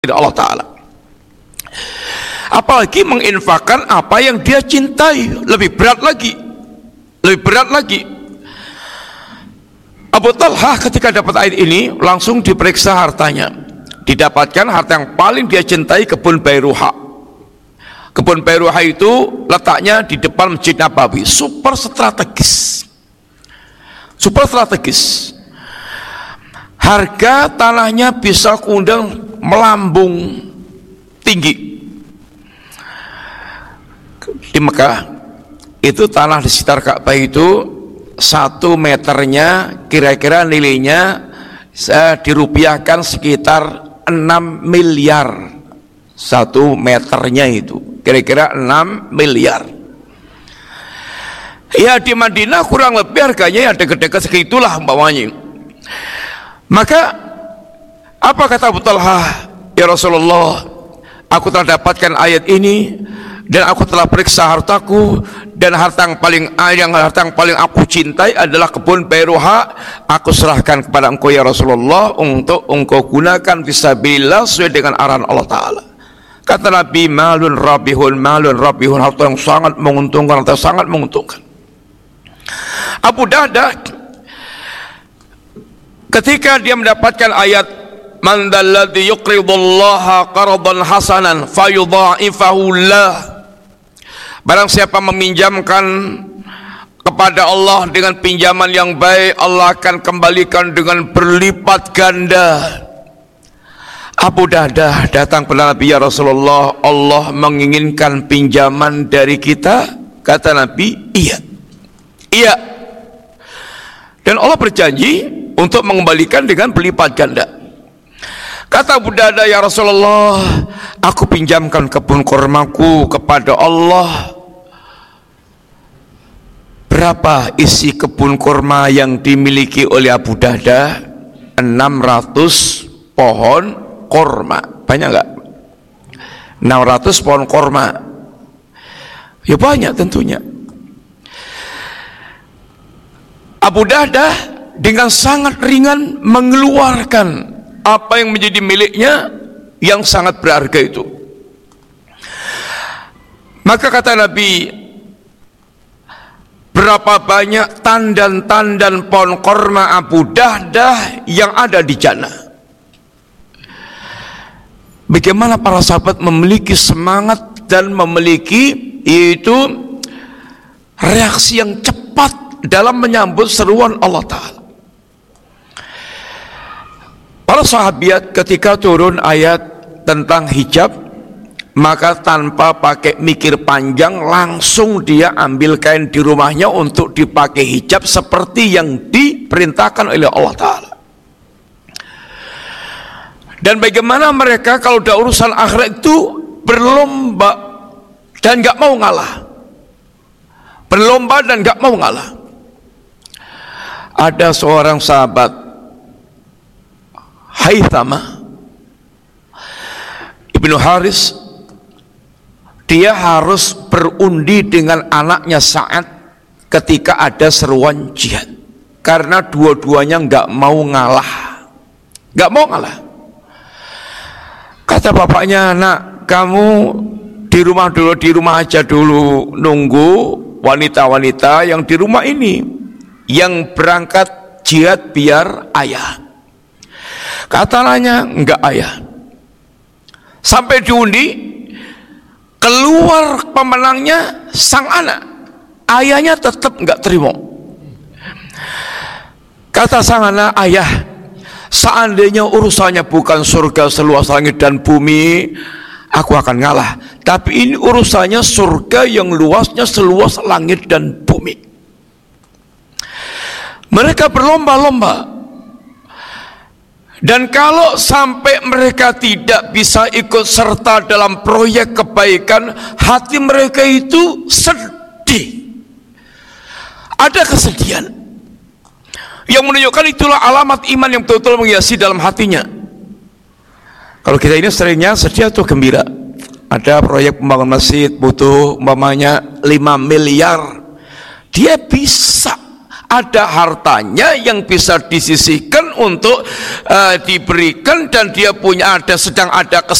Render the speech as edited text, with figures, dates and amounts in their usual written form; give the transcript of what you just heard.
Allah Ta'ala. Apalagi menginfakkan apa yang dia cintai, lebih berat lagi. Abu Talhah ketika dapat ayat ini langsung diperiksa hartanya. Didapatkan harta yang paling dia cintai, kebun Bairuha. Kebun Bairuha itu letaknya di depan Masjid Nabawi, super strategis. Harga tanahnya bisa kemudian melambung tinggi. Di Mekah itu tanah di sekitar Ka'bah itu 1 meternya kira-kira nilainya dirupiahkan sekitar 6 miliar. 1 meternya itu kira-kira 6 miliar. Ya di Madinah kurang lebih harganya ya dekat-dekat segitulah umpamanya. Maka apa kata Abu Talhah? Ya Rasulullah, aku telah dapatkan ayat ini dan aku telah periksa hartaku, dan harta yang paling aku cintai adalah kebun Bairuha. Aku serahkan kepada engkau ya Rasulullah untuk engkau gunakan fisabilillah sesuai dengan arahan Allah Ta'ala. Kata Nabi, malun rabihun, harta yang sangat menguntungkan, Abu Darda ketika dia mendapatkan ayat man dzalladzi yuqridullaha qardan hasanan fayudha'ifahu lah, barang siapa meminjamkan kepada Allah dengan pinjaman yang baik, Allah akan kembalikan dengan berlipat ganda. Abu Darda datang kepada Nabi, ya Rasulullah, Allah menginginkan pinjaman dari kita. Kata Nabi, iya. Dan Allah berjanji untuk mengembalikan dengan berlipat ganda. Kata Abu Darda, ya Rasulullah, aku pinjamkan kebun kurmaku kepada Allah. Berapa isi kebun kurma yang dimiliki oleh Abu Darda? 600 pohon kurma. Banyak enggak? 600 pohon kurma. Ya banyak tentunya. Abu Darda dengan sangat ringan mengeluarkan apa yang menjadi miliknya yang sangat berharga itu. Maka kata Nabi, berapa banyak tandan-tandan pohon kurma Abu Darda yang ada di jannah. Bagaimana para sahabat memiliki semangat dan memiliki yaitu reaksi yang cepat dalam menyambut seruan Allah Ta'ala. Para sahabat ketika turun ayat tentang hijab, maka tanpa pakai mikir panjang langsung dia ambil kain di rumahnya untuk dipakai hijab seperti yang diperintahkan oleh Allah Ta'ala. Dan bagaimana mereka kalau udah urusan akhirat itu berlomba dan gak mau ngalah. Ada seorang sahabat, Haythamah Ibnu Haris, dia harus berundi dengan anaknya Sa'ad ketika ada seruan jihad, karena dua-duanya nggak mau ngalah. Kata bapaknya, nak, kamu di rumah aja dulu, nunggu wanita-wanita yang di rumah ini yang berangkat jihad biar ayah. Kata anaknya, enggak ayah. Sampai diundi, keluar pemenangnya sang anak. Ayahnya tetap enggak terima. Kata sang anak, ayah, seandainya urusannya bukan surga seluas langit dan bumi, aku akan ngalah. Tapi ini urusannya surga yang luasnya seluas langit dan bumi. Mereka berlomba-lomba, dan kalau sampai mereka tidak bisa ikut serta dalam proyek kebaikan, hati mereka itu sedih. Ada kesedihan yang menunjukkan itulah alamat iman yang betul-betul menghiasi dalam hatinya. Kalau kita ini seringnya sedih atau gembira. Ada proyek pembangunan masjid butuh umpamanya 5 miliar, dia bisa ada hartanya yang bisa disisihkan untuk diberikan, dan dia punya sedang ada